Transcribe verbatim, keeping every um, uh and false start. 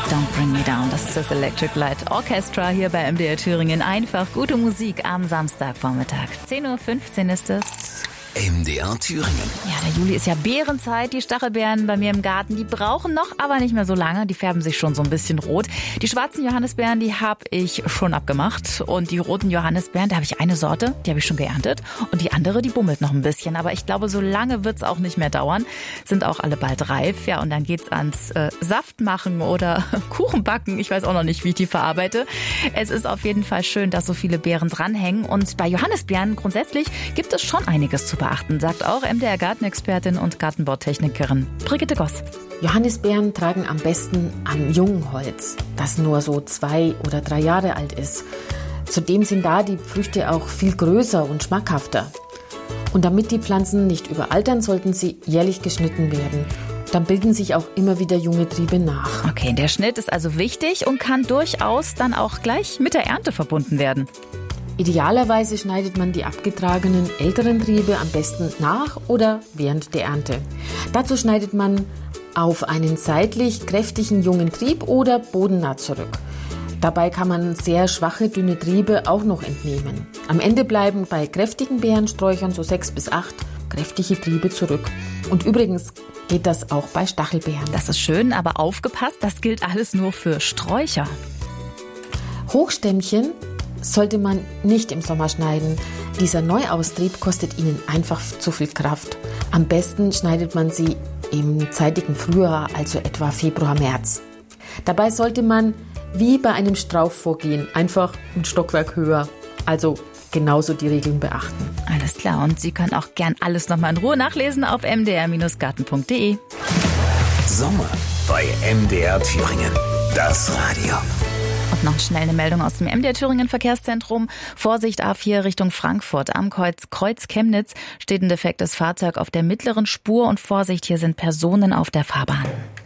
Don't Bring Me Down, das ist das Electric Light Orchestra hier bei M D R Thüringen. Einfach gute Musik am Samstagvormittag. zehn Uhr fünfzehn ist es. M D R Thüringen. Ja, der Juli ist ja Beerenzeit. Die Stachelbeeren bei mir im Garten, die brauchen noch, aber nicht mehr so lange. Die färben sich schon so ein bisschen rot. Die schwarzen Johannisbeeren, die habe ich schon abgemacht. Und die roten Johannisbeeren, da habe ich eine Sorte, die habe ich schon geerntet. Und die andere, die bummelt noch ein bisschen. Aber ich glaube, so lange wird es auch nicht mehr dauern. Sind auch alle bald reif. Ja, und dann geht's ans äh, Saft machen oder Kuchen backen. Ich weiß auch noch nicht, wie ich die verarbeite. Es ist auf jeden Fall schön, dass so viele Beeren dranhängen. Und bei Johannisbeeren grundsätzlich gibt es schon einiges zu beachten, sagt auch M D R-Gartenexpertin und Gartenbautechnikerin Brigitte Goss. Johannisbeeren tragen am besten an jungem Holz, das nur so zwei oder drei Jahre alt ist. Zudem sind da die Früchte auch viel größer und schmackhafter. Und damit die Pflanzen nicht überaltern, sollten sie jährlich geschnitten werden. Dann bilden sich auch immer wieder junge Triebe nach. Okay, der Schnitt ist also wichtig und kann durchaus dann auch gleich mit der Ernte verbunden werden. Idealerweise schneidet man die abgetragenen älteren Triebe am besten nach oder während der Ernte. Dazu schneidet man auf einen seitlich kräftigen jungen Trieb oder bodennah zurück. Dabei kann man sehr schwache, dünne Triebe auch noch entnehmen. Am Ende bleiben bei kräftigen Beerensträuchern so sechs bis acht kräftige Triebe zurück. Und übrigens geht das auch bei Stachelbeeren. Das ist schön, aber aufgepasst, das gilt alles nur für Sträucher. Hochstämmchen sollte man nicht im Sommer schneiden. Dieser Neuaustrieb kostet ihnen einfach zu viel Kraft. Am besten schneidet man sie im zeitigen Frühjahr, also etwa Februar, März. Dabei sollte man wie bei einem Strauch vorgehen, einfach ein Stockwerk höher, also genauso die Regeln beachten. Alles klar, und Sie können auch gern alles nochmal in Ruhe nachlesen auf m d r garten punkt d e. Sommer bei M D R Thüringen. Das Radio. Und noch schnell eine Meldung aus dem M D R Thüringen Verkehrszentrum. Vorsicht A vier Richtung Frankfurt. Am Kreuz, Kreuz Chemnitz steht ein defektes Fahrzeug auf der mittleren Spur und Vorsicht, hier sind Personen auf der Fahrbahn.